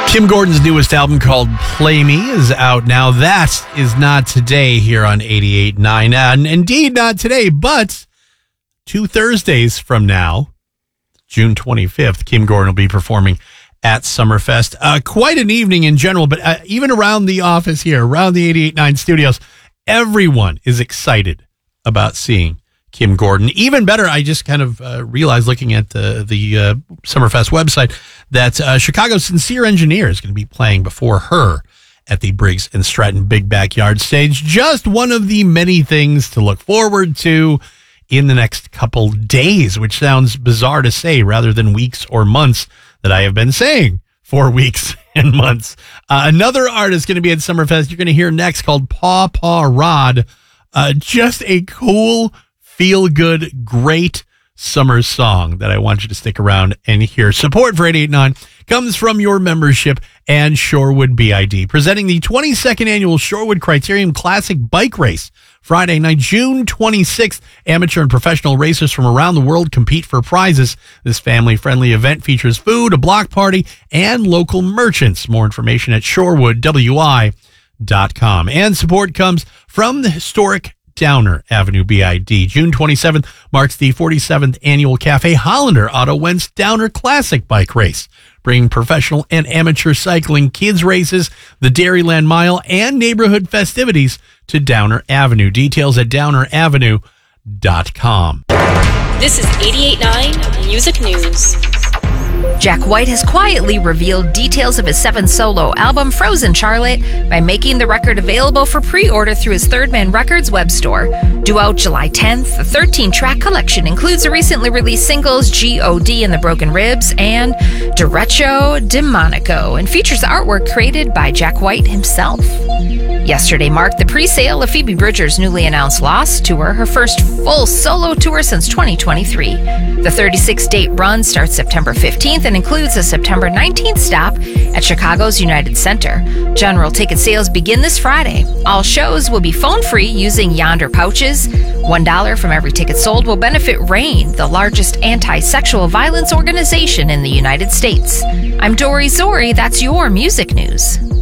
Kim Gordon's newest album called Play Me is out now. That is not today here on 88.9. And indeed not today, but 2 Thursdays from now, June 25th, Kim Gordon will be performing at Summerfest. Quite an evening in general, but even around the office here, around the 88.9 studios, everyone is excited about seeing Kim Gordon. Even better, I just kind of realized looking at the Summerfest website that Chicago's Sincere Engineer is going to be playing before her at the Briggs & Stratton Big Backyard Stage. Just one of the many things to look forward to in the next couple days, which sounds bizarre to say rather than weeks or months that I have been saying for weeks and months. Another artist going to be at Summerfest you're going to hear next called Paw Paw Rod. Just a cool, feel-good, great summer song that I want you to stick around and hear. Support for 88.9 comes from your membership and Shorewood BID, presenting the 22nd annual Shorewood Criterium Classic Bike Race. Friday night, June 26th, amateur and professional racers from around the world compete for prizes. This family-friendly event features food, a block party, and local merchants. More information at shorewoodwi.com. And support comes from the historic Downer Avenue BID. June 27th marks the 47th annual Cafe Hollander Otto Wentz Downer Classic Bike Race, bringing professional and amateur cycling, kids races, the Dairyland Mile, and neighborhood festivities to Downer Avenue. Details at downeravenue.com. This is 88.9 Music News. Jack White has quietly revealed details of his 7th solo album, Frozen Charlotte, by making the record available for pre-order through his Third Man Records web store. Due out July 10th, the 13-track collection includes the recently released singles G.O.D. and the Broken Ribs and Derecho Demonico, and features artwork created by Jack White himself. Yesterday marked the pre-sale of Phoebe Bridgers' newly announced Lost tour, her first full solo tour since 2023. The 36-date run starts September 15th and includes a September 19th stop at Chicago's United Center. General ticket sales begin this Friday. All shows will be phone-free using Yonder pouches. $1 from every ticket sold will benefit RAINN, the largest anti-sexual violence organization in the United States. I'm Dory Zori. That's your music news.